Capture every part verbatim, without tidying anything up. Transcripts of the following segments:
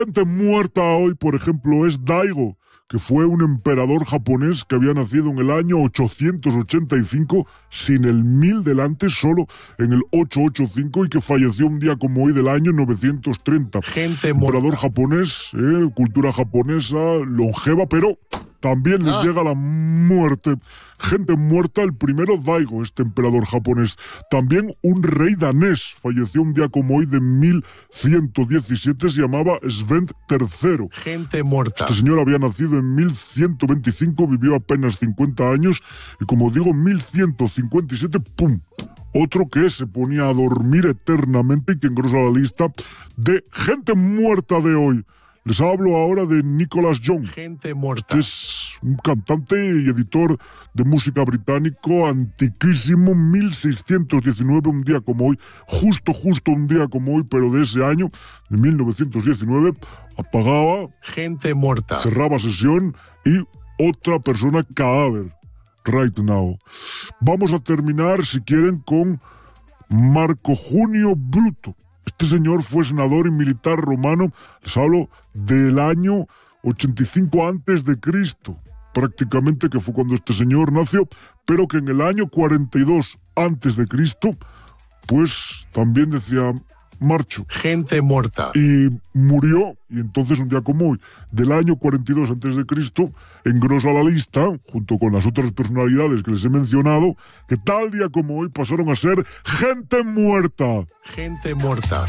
Gente muerta hoy, por ejemplo, es Daigo, que fue un emperador japonés que había nacido en el año ochocientos ochenta y cinco, sin el mil delante, solo en el ochocientos ochenta y cinco, y que falleció un día como hoy del año novecientos treinta. Gente muerta. Emperador japonés, eh, cultura japonesa, longeva, pero también les ah. llega la muerte. Gente muerta, el primero Daigo, este emperador japonés. También un rey danés, falleció un día como hoy de mil ciento diecisiete, se llamaba Sven tercero. Gente muerta. Este señor había nacido en mil ciento veinticinco, vivió apenas cincuenta años, y como digo, mil ciento cincuenta y siete, ¡pum! Otro que se ponía a dormir eternamente y que engrosa la lista de gente muerta de hoy. Les hablo ahora de Nicholas Young. Gente muerta. Este es un cantante y editor de música británico antiquísimo, mil seiscientos diecinueve, un día como hoy, justo, justo un día como hoy, pero de ese año, de mil novecientos diecinueve, apagaba. Gente muerta. Cerraba sesión y otra persona cadáver. Right now. Vamos a terminar, si quieren, con Marco Junio Bruto. Este señor fue senador y militar romano, les hablo del año ochenta y cinco antes de Cristo, prácticamente, que fue cuando este señor nació, pero que en el año cuarenta y dos antes de Cristo, pues también decía marcho. Gente muerta. Y murió, y entonces un día como hoy, del año cuarenta y dos antes de Cristo, engrosa la lista, junto con las otras personalidades que les he mencionado, que tal día como hoy pasaron a ser gente muerta. Gente muerta.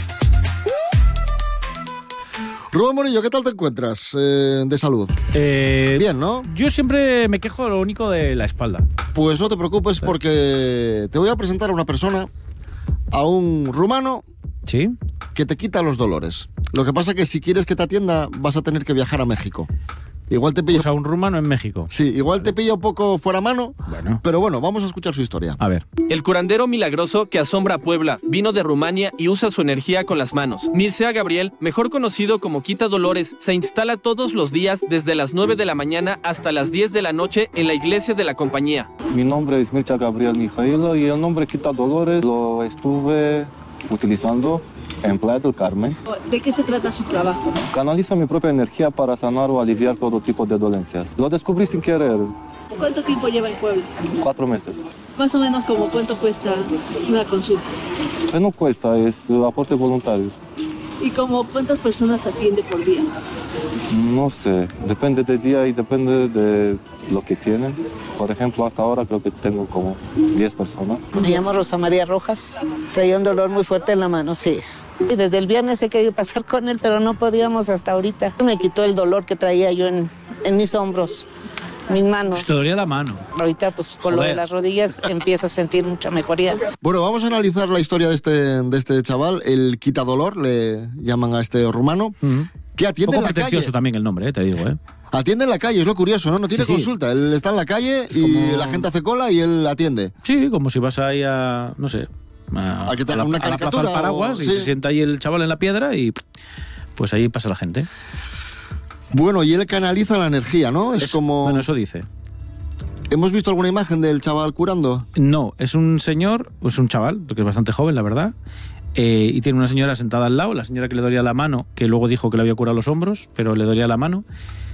Rubén Morillo, ¿qué tal te encuentras eh, de salud? Eh, Bien, ¿no? Yo siempre me quejo lo único de la espalda. Pues no te preocupes, porque te voy a presentar a una persona, a un rumano, ¿sí?, que te quita los dolores. Lo que pasa es que si quieres que te atienda, vas a tener que viajar a México. Igual te pilla... O sea, un rumano en México. Sí, igual vale. Te pilla un poco fuera mano, bueno. Pero bueno, vamos a escuchar su historia. A ver. El curandero milagroso que asombra a Puebla vino de Rumania y usa su energía con las manos. Mircea Gabriel, mejor conocido como Quita Dolores, se instala todos los días desde las nueve de la mañana hasta las diez de la noche en la iglesia de la compañía. Mi nombre es Mircea Gabriel Mijailo y el nombre Quita Dolores lo estuve utilizando en Playa del Carmen. ¿De qué se trata su trabajo? Canalizo mi propia energía para sanar o aliviar todo tipo de dolencias. Lo descubrí sin querer. ¿Cuánto tiempo lleva en Puebla? Cuatro meses. Más o menos, como cuánto cuesta una consulta. Pues no cuesta, es aporte voluntario. ¿Y como cuántas personas atiende por día? No sé, depende del día y depende de lo que tienen. Por ejemplo, hasta ahora creo que tengo como diez personas. Me llamo Rosa María Rojas. Traía un dolor muy fuerte en la mano, sí. Y desde el viernes he querido pasar con él, pero no podíamos hasta ahorita. Me quitó el dolor que traía yo en, en mis hombros, mis manos. Pues te dolía la mano. Ahorita, pues con Joder. Lo de las rodillas, empiezo a sentir mucha mejoría. Bueno, vamos a analizar la historia de este, de este chaval, el quitadolor, le llaman a este rumano, uh-huh. que atiende en la calle. Un poco pretencioso también el nombre, eh, te digo, ¿eh? Atiende en la calle, es lo curioso, ¿no? No tiene sí, consulta, sí. Él está en la calle es y como... la gente hace cola y él atiende. Sí, como si vas ahí a, no sé, a, a, que te a, la, una a la plaza del Paraguas o... y sí. se sienta ahí el chaval en la piedra y pues ahí pasa la gente. Bueno, y él canaliza la energía, ¿no? Es, es como... Bueno, eso dice. ¿Hemos visto alguna imagen del chaval curando? No, es un señor, es un chaval, porque es bastante joven, la verdad, eh, y tiene una señora sentada al lado, la señora que le dolía la mano, que luego dijo que le había curado los hombros, pero le dolía la mano.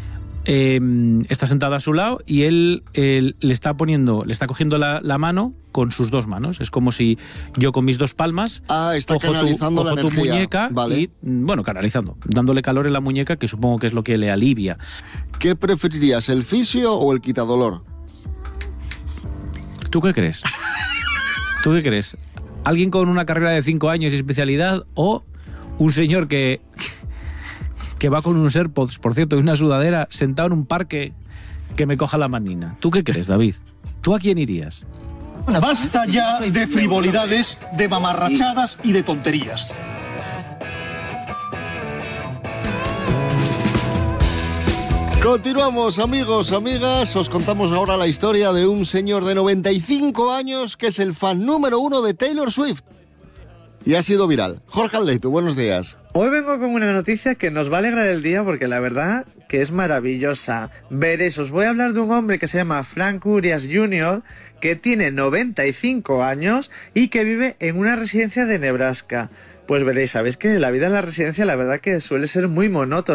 Eh, está sentada a su lado y él, él le está poniendo, le está cogiendo la, la mano con sus dos manos. Es como si yo con mis dos palmas ah, está cojo, canalizando tu, cojo la tu energía. muñeca vale. y, bueno, canalizando, dándole calor en la muñeca, que supongo que es lo que le alivia. ¿Qué preferirías, el fisio o el quitadolor? ¿Tú qué crees? ¿Tú qué crees? ¿Alguien con una carrera de cinco años y especialidad o un señor que... que va con unos AirPods, por cierto, y una sudadera, sentado en un parque, que me coja la manina? ¿Tú qué crees, David? ¿Tú a quién irías? Basta ya de frivolidades, de mamarrachadas y de tonterías. Continuamos, amigos, amigas. Os contamos ahora la historia de un señor de noventa y cinco años que es el fan número uno de Taylor Swift. Y ha sido viral. Jorge Aldeitu, buenos días. Hoy vengo con una noticia que nos va a alegrar el día porque la verdad que es maravillosa. Veréis, os voy a hablar de un hombre que se llama Frank Urias junior, que tiene noventa y cinco años y que vive en una residencia de Nebraska. Pues veréis, sabéis que la vida en la residencia la verdad que suele ser muy monótona.